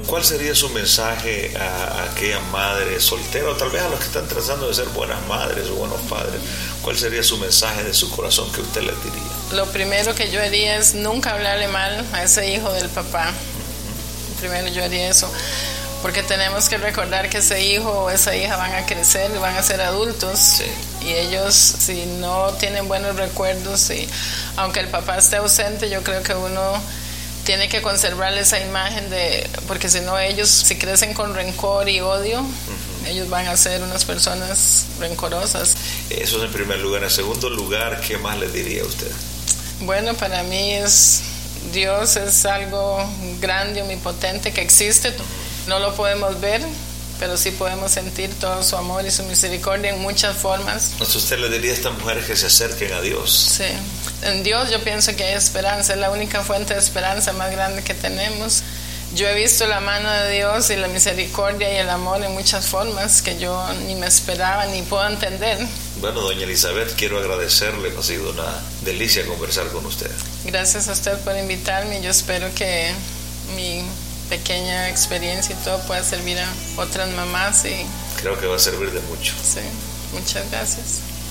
¿Cuál sería su mensaje a aquella madre soltera, o tal vez a los que están tratando de ser buenas madres o buenos padres? ¿Cuál sería su mensaje de su corazón que usted les diría? Lo primero que yo haría es nunca hablarle mal a ese hijo del papá. Primero yo haría eso, porque tenemos que recordar que ese hijo o esa hija van a crecer y van a ser adultos. Sí. Y ellos, si no tienen buenos recuerdos, y aunque el papá esté ausente, yo creo que uno tiene que conservar esa imagen porque si no ellos, si crecen con rencor y odio, ellos van a ser unas personas rencorosas. Eso es en primer lugar. En segundo lugar, ¿qué más le diría a usted? Bueno, para mí Dios es algo grande, omnipotente, que existe. No lo podemos ver, pero sí podemos sentir todo su amor y su misericordia en muchas formas. Entonces usted le diría a estas mujeres que se acerquen a Dios. Sí, en Dios yo pienso que hay esperanza, es la única fuente de esperanza más grande que tenemos. Yo he visto la mano de Dios y la misericordia y el amor en muchas formas que yo ni me esperaba ni puedo entender. Bueno, doña Elizabeth, quiero agradecerle, ha sido una delicia conversar con usted. Gracias a usted por invitarme, yo espero que mi pequeña experiencia y todo pueda servir a otras mamás. Y creo que va a servir de mucho. sí, muchas gracias.